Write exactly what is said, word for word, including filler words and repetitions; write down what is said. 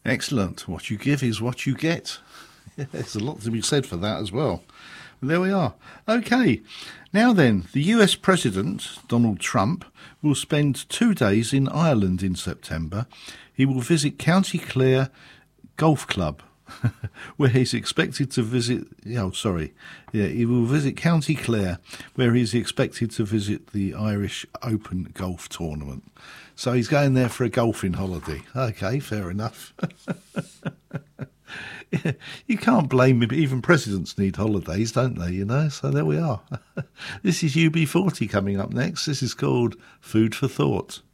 Excellent. What you give is what you get. Yeah, there's a lot to be said for that as well. But there we are. Okay. Now then, the U S President, Donald Trump, will spend two days in Ireland in September. He will visit County Clare Golf Club, where he's expected to visit... Oh, sorry. Yeah, he will visit County Clare, where he's expected to visit the Irish Open Golf Tournament. So he's going there for a golfing holiday. Okay, fair enough. You can't blame him. Even presidents need holidays, don't they, you know? So there we are. This is U B forty coming up next. This is called Food for Thought.